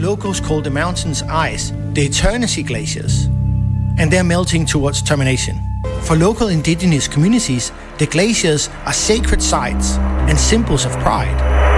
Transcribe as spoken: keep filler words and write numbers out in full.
locals call the mountain's ice the Eternity Glaciers, and they're melting towards termination. For local indigenous communities, the glaciers are sacred sites and symbols of pride.